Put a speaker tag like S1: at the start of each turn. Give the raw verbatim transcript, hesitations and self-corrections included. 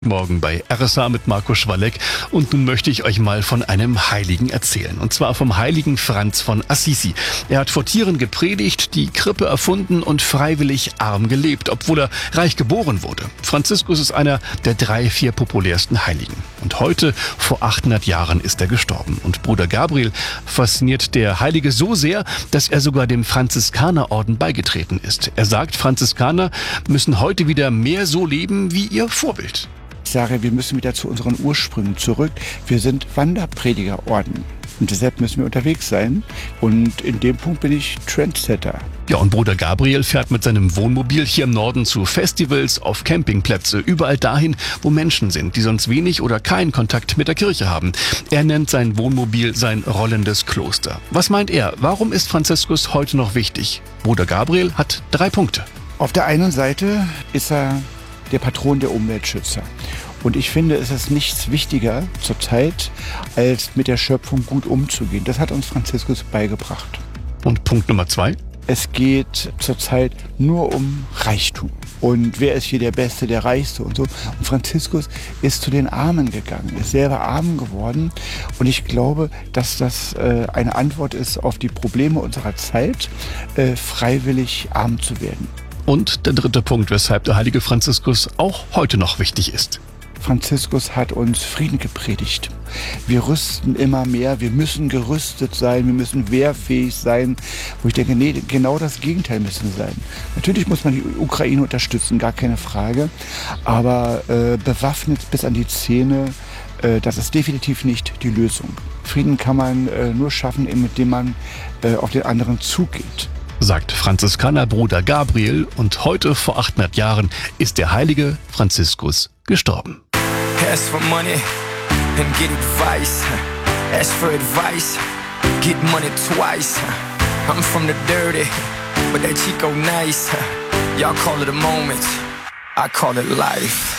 S1: Morgen bei R S A mit Marco Schwalleck und nun möchte ich euch mal von einem Heiligen erzählen. Und zwar vom heiligen Franz von Assisi. Er hat vor Tieren gepredigt, die Krippe erfunden und freiwillig arm gelebt, obwohl er reich geboren wurde. Franziskus ist einer der drei, vier populärsten Heiligen. Und heute, vor achthundert Jahren, ist er gestorben. Und Bruder Gabriel fasziniert der Heilige so sehr, dass er sogar dem Franziskanerorden beigetreten ist. Er sagt, Franziskaner müssen heute wieder mehr so leben wie ihr Vorbild.
S2: Ich sage, wir müssen wieder zu unseren Ursprüngen zurück. Wir sind Wanderpredigerorden und deshalb müssen wir unterwegs sein. Und in dem Punkt bin ich Trendsetter.
S1: Ja, und Bruder Gabriel fährt mit seinem Wohnmobil hier im Norden zu Festivals, auf Campingplätze, überall dahin, wo Menschen sind, die sonst wenig oder keinen Kontakt mit der Kirche haben. Er nennt sein Wohnmobil sein rollendes Kloster. Was meint er? Warum ist Franziskus heute noch wichtig? Bruder Gabriel hat drei Punkte.
S2: Auf der einen Seite ist er der Patron der Umweltschützer. Und ich finde, es ist nichts wichtiger zurzeit, als mit der Schöpfung gut umzugehen. Das hat uns Franziskus beigebracht.
S1: Und Punkt Nummer zwei?
S2: Es geht zurzeit nur um Reichtum. Und wer ist hier der Beste, der Reichste und so. Und Franziskus ist zu den Armen gegangen, ist selber arm geworden. Und ich glaube, dass das äh, eine Antwort ist auf die Probleme unserer Zeit, äh, freiwillig arm zu werden.
S1: Und der dritte Punkt, weshalb der heilige Franziskus auch heute noch wichtig ist.
S2: Franziskus hat uns Frieden gepredigt. Wir rüsten immer mehr, wir müssen gerüstet sein, wir müssen wehrfähig sein. Wo ich denke, nee, genau das Gegenteil müssen wir sein. Natürlich muss man die Ukraine unterstützen, gar keine Frage. Aber äh, bewaffnet bis an die Zähne, äh, das ist definitiv nicht die Lösung. Frieden kann man äh, nur schaffen, indem man äh, auf den anderen zugeht.
S1: Sagt Franziskaner Bruder Gabriel, und heute vor achthundert Jahren ist der heilige Franziskus gestorben.
S3: Ask for money and get advice. Ask for advice, get money twice. I'm from the dirty, but that Chico nice. Y'all call it a moment, I call it life.